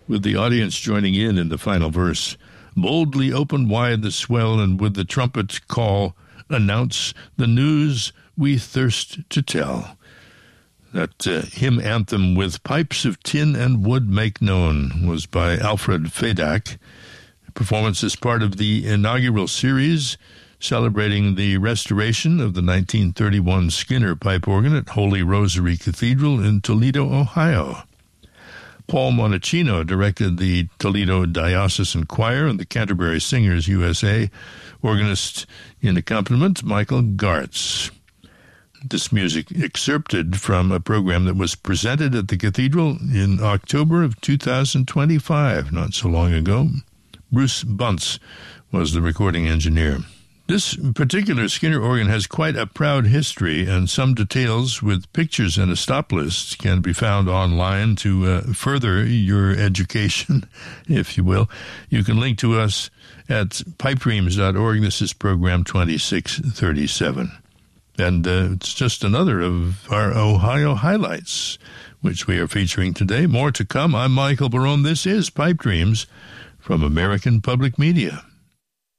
with the audience joining in the final verse. Boldly open wide the swell, and with the trumpet call, announce the news we thirst to tell. That hymn anthem, with pipes of tin and wood make known, was by Alfred Fedak. Performance is part of the inaugural series celebrating the restoration of the 1931 Skinner pipe organ at Holy Rosary Cathedral in Toledo, Ohio. Paul Monachino directed the Toledo Diocesan Choir and the Canterbury Singers USA. Organist in accompaniment, Michael Gartz. This music excerpted from a program that was presented at the cathedral in October of 2025, not so long ago. Bruce Bunce was the recording engineer. This particular Skinner organ has quite a proud history, and some details with pictures and a stop list can be found online to further your education, if you will. You can link to us at pipedreams.org. This is program 2637. And it's just another of our Ohio highlights, which we are featuring today. More to come. I'm Michael Barone. This is Pipe Dreams from American Public Media.